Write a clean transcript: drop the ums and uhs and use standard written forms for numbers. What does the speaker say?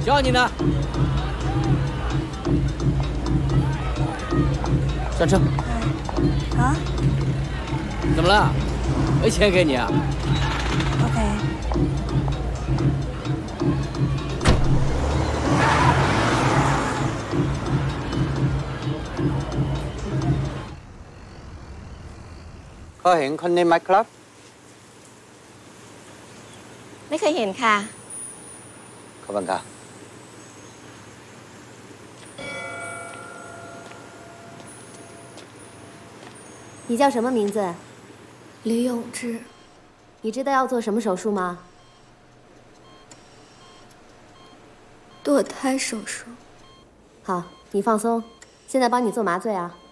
叫你呢。上车。 啊？ 怎么了？没钱给你啊 ？OK。 เคยเห็นคนนี้ไหมครับไม่เคยเห็นค่ะขอบคุณครับ你叫什么名字？ 李永志。 你知道要做什么手术吗？ 堕胎手术。 好，你放松，现在帮你做麻醉啊。